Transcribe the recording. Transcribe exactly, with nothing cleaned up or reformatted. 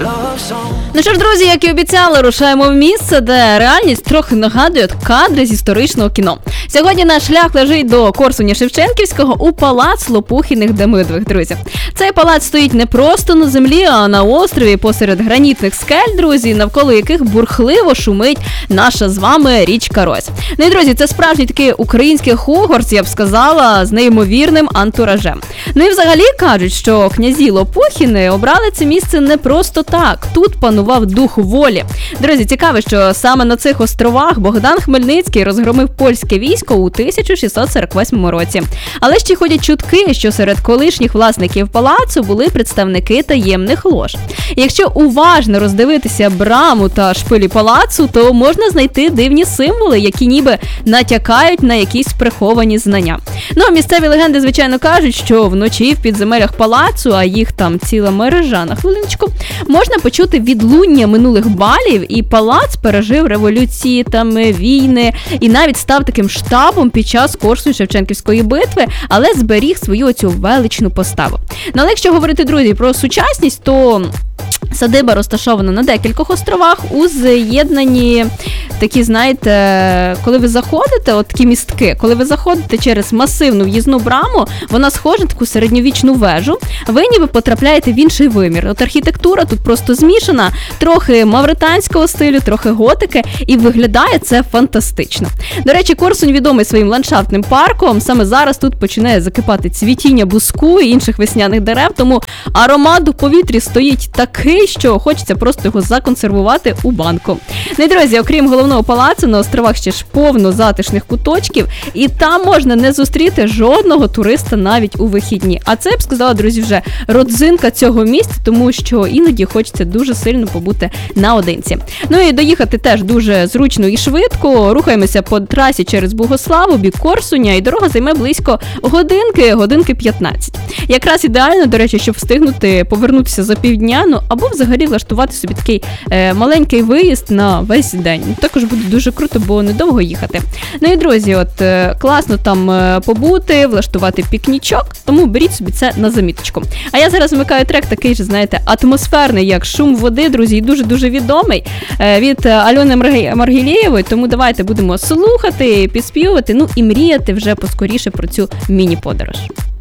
Ну що ж, друзі, як і обіцяли, рушаємо в місце, де реальність трохи нагадує кадри з історичного кіно. Сьогодні наш шлях лежить до Корсуня-Шевченківського у палац Лопухіних-Демидових, друзі. Цей палац стоїть не просто на землі, а на острові посеред гранітних скель, друзі, навколо яких бурхливо шумить наша з вами річка Рось. Ну і, друзі, це справжній такий український Хогвартс, я б сказала, з неймовірним антуражем. Ну і взагалі кажуть, що князі Лопухіни обрали це місце не просто так. Тут панував дух волі. Друзі, цікаво, що саме на цих островах Богдан Хмельницький розгромив польське військо у тисяча шістсот сорок восьмому році. Але ще ходять чутки, що серед колишніх власників палацу були представники таємних лож. І якщо уважно роздивитися браму та шпилі палацу, то можна знайти дивні символи, які ніби натякають на якісь приховані знання. Ну, а місцеві легенди, звичайно, кажуть, що вночі в підземеллях палацу, а їх там ціла мережа на хвилиночку, можна почути відлуння минулих балів, і палац пережив революції, там, війни, і навіть став таким штабом під час Корсунь-Шевченківської битви, але зберіг свою оцю величну поставу. Ну, але якщо говорити, друзі, про сучасність, то садиба розташована на декількох островах у з'єднанні такі, знаєте, коли ви заходите, от такі містки, коли ви заходите через масивну в'їзну браму, вона схожа на таку середньовічну вежу, ви ніби потрапляєте в інший вимір. От архітектура тут просто змішана, трохи мавританського стилю, трохи готики, і виглядає це фантастично. До речі, Корсунь відомий своїм ландшафтним парком, саме зараз тут починає закипати цвітіння буску і інших весняних дерев, тому аромат у повітрі стоїть такий, що хочеться просто його законсервувати у банку. Ну і, друзі, окрім головного палацу, на островах ще ж повно затишних куточків, і там можна не зустріти жодного туриста навіть у вихідні. А це, я б сказала, друзі, вже родзинка цього місця, тому що іноді хочеться дуже сильно побути наодинці. Ну і доїхати теж дуже зручно і швидко. Рухаємося по трасі через Богослав у бік Корсуня, і дорога займе близько годинки, годинки п'ятнадцять. Якраз ідеально, до речі, щоб встигнути повернутися за півдня, ну або взагалі влаштувати собі такий е, маленький виїзд на весь день. Також буде дуже круто, бо недовго їхати. Ну і, друзі, от е, класно там е, побути, влаштувати пікнічок, тому беріть собі це на заміточку. А я зараз вмикаю трек такий же, знаєте, атмосферний, як «Шум води», друзі, і дуже-дуже відомий, е, від Альони Маргілєєвої, тому давайте будемо слухати, підспівувати, ну і мріяти вже поскоріше про цю міні-подорож.